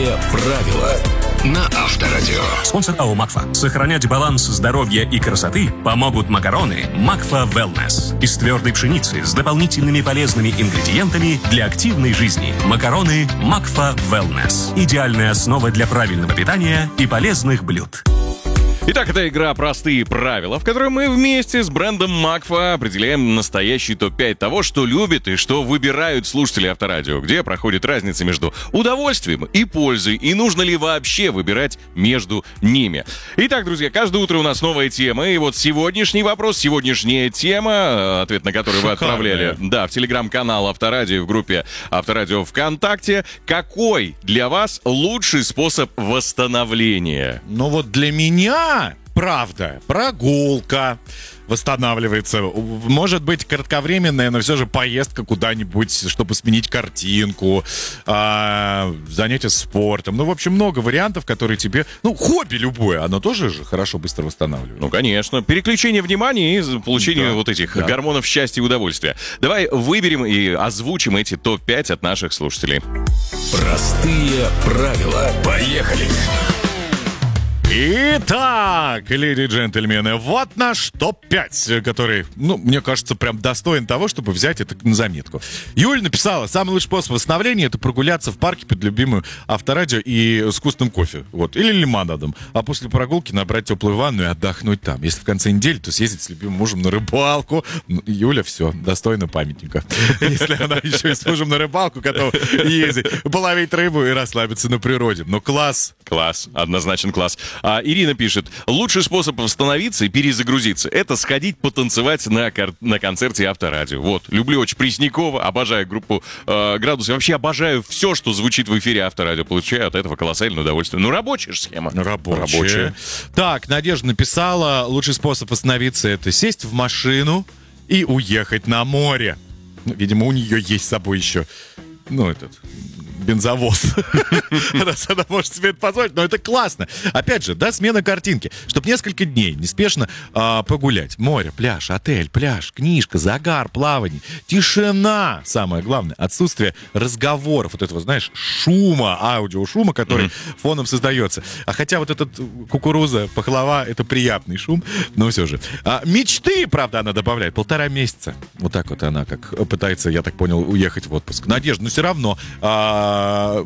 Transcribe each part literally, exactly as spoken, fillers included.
Простые правила на Авторадио. Спонсор АО «Макфа». Сохранять баланс здоровья и красоты помогут макароны «Макфа Wellness» из твердой пшеницы с дополнительными полезными ингредиентами для активной жизни. Макароны «Макфа Wellness» – идеальная основа для правильного питания и полезных блюд. Итак, это игра «Простые правила», в которой мы вместе с брендом Макфа определяем настоящий топ пять того, что любят и что выбирают слушатели Авторадио, где проходит разница между удовольствием и пользой, и нужно ли вообще выбирать между ними. Итак, друзья, каждое утро у нас новая тема, и вот сегодняшний вопрос, сегодняшняя тема, ответ на который вы отправляли, да, в телеграм-канал Авторадио, в группе Авторадио ВКонтакте. Какой для вас лучший способ восстановления? Ну вот для меня... Правда, прогулка восстанавливается. Может быть, кратковременная, но все же поездка куда-нибудь, чтобы сменить картинку, а, занятия спортом. Ну, в общем, много вариантов, которые тебе... Ну, хобби любое, оно тоже же хорошо быстро восстанавливает. Ну, конечно. Переключение внимания и получение да, вот этих да. гормонов счастья и удовольствия. Давай выберем и озвучим эти топ пять от наших слушателей. Простые правила. Поехали! Итак, леди и джентльмены, вот наш топ пять, который, ну, мне кажется, прям достоин того, чтобы взять это на заметку. Юль написала, самый лучший способ восстановления — это прогуляться в парке под любимую Авторадио и с вкусным кофе, вот, или лимонадом. А после прогулки набрать теплую ванну и отдохнуть там. Если в конце недели, то съездить с любимым мужем на рыбалку. Юля, все, достойна памятника. Если она еще и с мужем на рыбалку готова ездить, половить рыбу и расслабиться на природе. Ну, класс. Класс, однозначно класс. А Ирина пишет, лучший способ восстановиться и перезагрузиться — это сходить потанцевать на, кар- на концерте Авторадио. Вот, люблю очень Преснякова, обожаю группу э, «Градус». Я вообще обожаю все, что звучит в эфире Авторадио. Получаю от этого колоссальное удовольствие. Ну, рабочая же схема. Рабочая. Рабочая. Так, Надежда написала, лучший способ восстановиться — это сесть в машину и уехать на море. Ну, видимо, у нее есть с собой еще, ну, этот... бензовоз. Раз она может себе это позволить, но это классно. Опять же, да, смена картинки. Чтобы несколько дней неспешно а, погулять. Море, пляж, отель, пляж, книжка, загар, плавание. Тишина, самое главное. Отсутствие разговоров, вот этого, знаешь, шума, аудиошума, который mm-hmm. фоном создается. А хотя вот этот кукуруза, пахлава, это приятный шум, но все же. А, мечты, правда, она добавляет. Полтора месяца. Вот так вот она как пытается, я так понял, уехать в отпуск. Надежда, но все равно... А,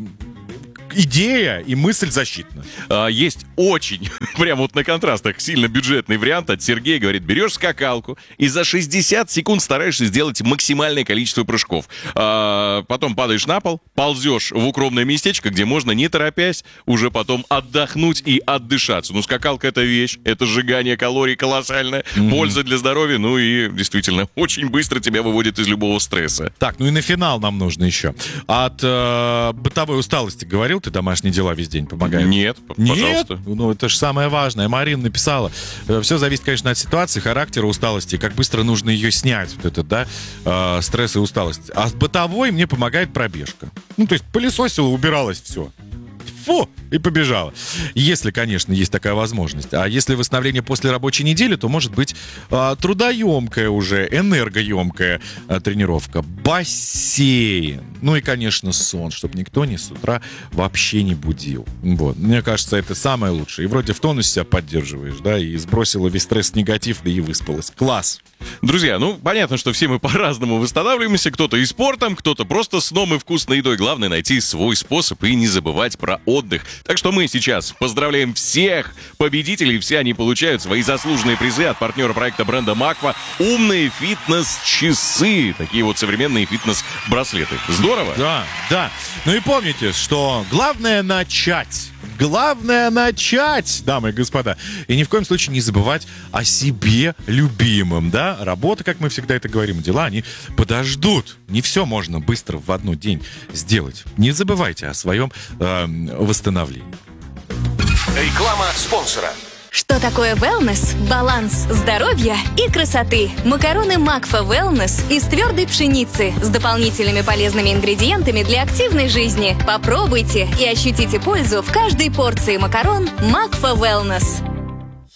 идея и мысль защитна. А, есть очень, прям вот на контрастах, сильно бюджетный вариант от Сергея. Говорит, берешь скакалку и за шестьдесят секунд стараешься сделать максимальное количество прыжков. А, потом падаешь на пол, ползешь в укромное местечко, где можно, не торопясь, уже потом отдохнуть и отдышаться. Ну, скакалка — это вещь, это сжигание калорий колоссальное, mm-hmm. польза для здоровья, ну и действительно очень быстро тебя выводит из любого стресса. Так, ну и на финал нам нужно еще. От э, бытовой усталости говорил, ты домашние дела весь день помогаешь? Нет, Нет? пожалуйста. Ну, это же самое важное. Марина написала. Все зависит, конечно, от ситуации, характера, усталости, как быстро нужно ее снять, вот этот, да, э, стресс и усталость. А с бытовой мне помогает пробежка. Ну, то есть пылесосила, убиралась, все. Фу, и побежала. Если, конечно, есть такая возможность. А если восстановление после рабочей недели, то может быть а, трудоемкая уже, энергоемкая а, тренировка, бассейн. Ну и, конечно, сон, чтобы никто не с утра вообще не будил. Вот. Мне кажется, это самое лучшее. И вроде в тонусе себя поддерживаешь, да, и сбросила весь стресс, негатив, да и выспалась. Класс. Друзья, ну, понятно, что все мы по-разному восстанавливаемся. Кто-то и спортом, кто-то просто сном и вкусной едой. Главное — найти свой способ и не забывать про отдых. Так что мы сейчас поздравляем всех победителей. Все они получают свои заслуженные призы от партнера проекта бренда Макфа. Умные фитнес-часы. Такие вот современные фитнес-браслеты. Здорово? Да, да. Ну и помните, что главное начать. Главное начать, дамы и господа. И ни в коем случае не забывать о себе любимом, да? Работа, как мы всегда это говорим, дела, они подождут. Не все можно быстро в один день сделать. Не забывайте о своем э, восстановлении. Реклама спонсора. Что такое wellness? Баланс здоровья и красоты. Макароны Макфа Wellness из твердой пшеницы с дополнительными полезными ингредиентами для активной жизни. Попробуйте и ощутите пользу в каждой порции макарон Макфа Wellness.